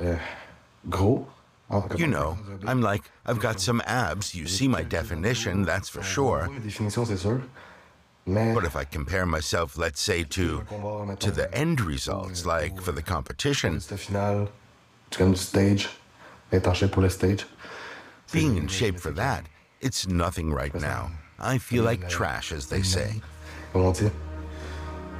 You know, I've got some abs. You see my definition, that's for sure. But if I compare myself, let's say, to the end results, like for the competition, being in shape for that, it's nothing right now. I feel like trash, as they say.